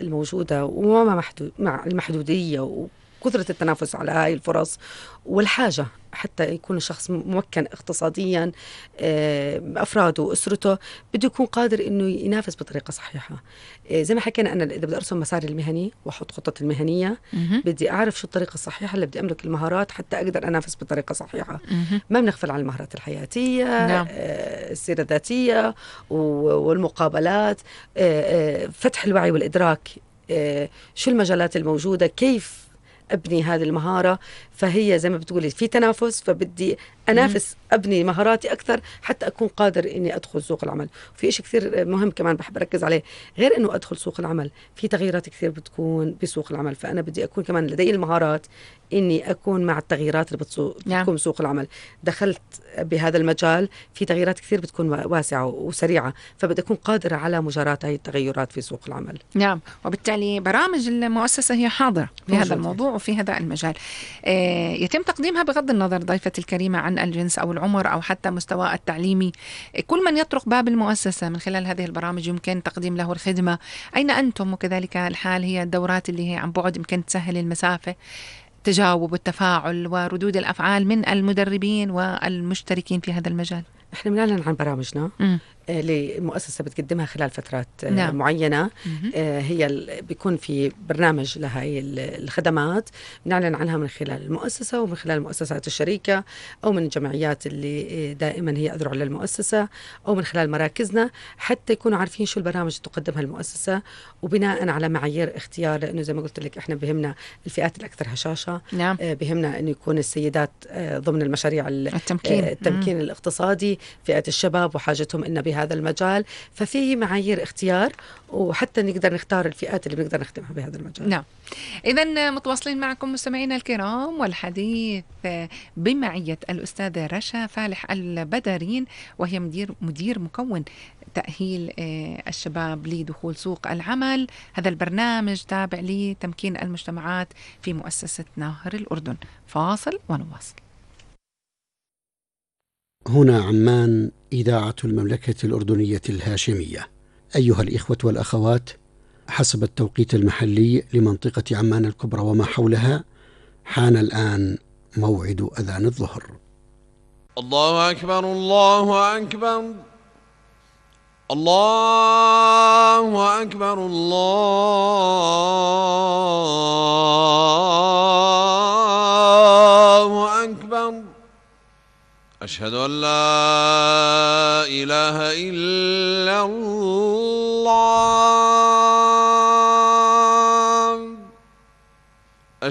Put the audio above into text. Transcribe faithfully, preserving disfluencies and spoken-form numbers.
الموجودة ومع محدود مع المحدودية وقدرة التنافس على هاي الفرص والحاجة حتى يكون الشخص ممكن اقتصاديا أفراده وأسرته، بده يكون قادر إنه ينافس بطريقة صحيحة. زي ما حكينا أنا إذا بدي أرسم مساري المهني وأحط خطط المهنية مهم. بدي أعرف شو الطريقة الصحيحة اللي بدي أملك المهارات حتى أقدر أنافس بطريقة صحيحة. مهم. ما بنغفل عن المهارات الحياتية، نعم. آه، السيرة الذاتية و- والمقابلات، آه، آه، فتح الوعي والإدراك، آه، شو المجالات الموجودة، كيف أبني هذه المهارة. فهي زي ما بتقولي في تنافس، فبدي أنافس أبني مهاراتي أكثر حتى أكون قادر إني أدخل سوق العمل. في إشي كثير مهم كمان بحب أركز عليه، غير إنه أدخل سوق العمل في تغييرات كثير بتكون بسوق العمل، فأنا بدي أكون كمان لدي المهارات إني أكون مع التغييرات اللي بتسوق نعم. بتكون بسوق العمل. دخلت بهذا المجال في تغييرات كثير بتكون واسعة وسريعة، فبدي أكون قادرة على مجاراة هذه التغيرات في سوق العمل. نعم، وبالتالي برامج المؤسسة هي حاضرة في موجودة. هذا الموضوع وفي هذا المجال. آه، يتم تقديمها بغض النظر ضيفتي الكريمة عن الجنس أو العمر أو حتى مستوى التعليمي. كل من يطرق باب المؤسسة من خلال هذه البرامج يمكن تقديم له الخدمة. أين أنتم؟ وكذلك الحال هي الدورات اللي هي عن بعد يمكن تسهل المسافة، تجاوب والتفاعل وردود الأفعال من المدربين والمشتركين في هذا المجال. احنا بنعلن عن برامجنا م. اللي المؤسسة بتقدمها خلال فترات آه، نعم. معينة. مهم. آه، هي ال- بيكون في برنامج لهاي ال- الخدمات بنعلن عنها من خلال المؤسسة ومن خلال المؤسسات الشريكة أو من الجمعيات اللي آه، دائما هي أذرع للمؤسسة أو من خلال مراكزنا، حتى يكونوا عارفين شو البرامج اللي تقدمها المؤسسة وبناء على معايير اختيار. لأنه زي ما قلت لك احنا بهمنا الفئات الأكثر هشاشة، نعم. آه، بهمنا أنه يكون السيدات آه، ضمن المشاريع ال- التمكين. آه، التمكين الاقتصادي، فئة الشباب وحاجتهم إن بهذا المجال. ففي معايير اختيار وحتى نقدر نختار الفئات اللي بنقدر نخدمها بهذا المجال. نعم. إذن متواصلين معكم مستمعينا الكرام، والحديث بمعية الأستاذة رشا فالح البدرين، وهي مدير مدير مكون تأهيل الشباب لدخول سوق العمل. هذا البرنامج تابع لتمكين المجتمعات في مؤسسة نهر الأردن. فاصل ونواصل. هنا عمان، إذاعة المملكة الأردنية الهاشمية. أيها الإخوة والأخوات، حسب التوقيت المحلي لمنطقة عمان الكبرى وما حولها حان الآن موعد أذان الظهر. الله أكبر الله أكبر الله أكبر الله أكبر. أشهد أن لا إله إلا الله